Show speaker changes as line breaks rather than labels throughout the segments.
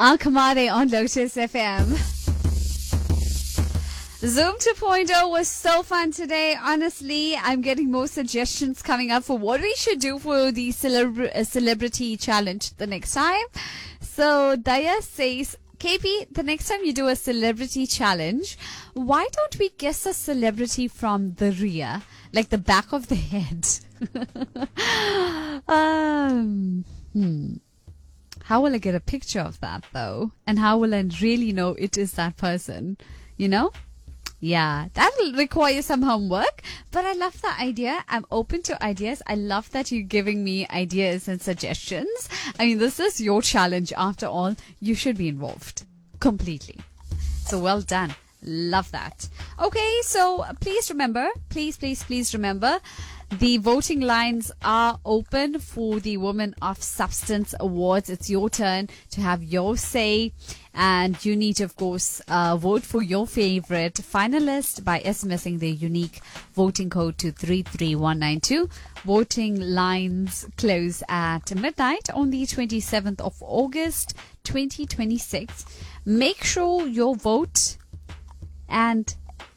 Kamade on Lotus FM. Zoom 2.0 was so fun today. Honestly, I'm getting more suggestions coming up for what we should do for the celebrity challenge the next time. So Daya says, KP, the next time you do a celebrity challenge, why don't we guess a celebrity from the rear, like the back of the head? How will I get a picture of that though? And how will I really know it is that person? You know? Yeah, that'll require some homework, but I love the idea. I'm open to ideas. I love that you're giving me ideas and suggestions. I mean, this is your challenge after all. You should be involved completely. So well done. Love that. Okay, so please remember, please remember, the voting lines are open for the Women of Substance Awards. It's your turn to have your say. And you need to, of course, vote for your favorite finalist by SMSing the unique voting code to 33192. Voting lines close at midnight on the 27th of August, 2026. Make sure you vote and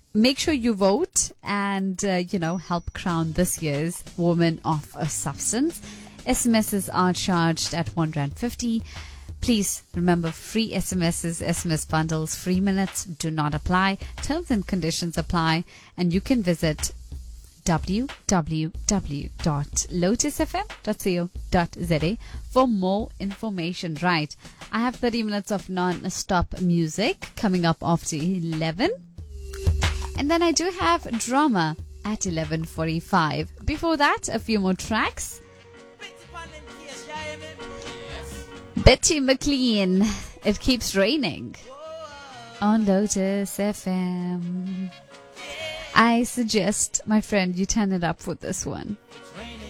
help crown this year's Woman of a Substance. SMSs are charged at R1.50. Please remember, free SMSs, SMS bundles, free minutes do not apply. Terms and conditions apply. And you can visit www.lotusfm.co.za for more information. Right. I have 30 minutes of non-stop music coming up after 11. And then I do have drama at 11:45. Before that, a few more tracks. Betty McLean, It Keeps Raining on Lotus FM. I suggest, my friend, you turn it up for this one.